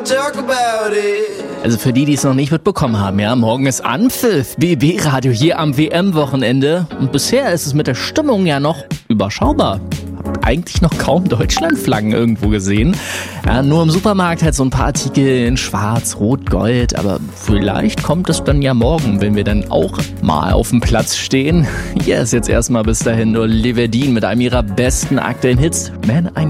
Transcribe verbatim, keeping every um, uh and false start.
Also für die, die es noch nicht mitbekommen haben, ja, morgen ist Anpfiff, B B-Radio hier am W M-Wochenende. Und bisher ist es mit der Stimmung ja noch überschaubar. Hab eigentlich noch kaum Deutschlandflaggen irgendwo gesehen. Ja, nur im Supermarkt halt so ein paar Artikel in Schwarz, Rot, Gold. Aber vielleicht kommt es dann ja morgen, wenn wir dann auch mal auf dem Platz stehen. Hier ist jetzt erstmal bis dahin nur Levedin mit einem ihrer besten aktuellen Hits. Man, ein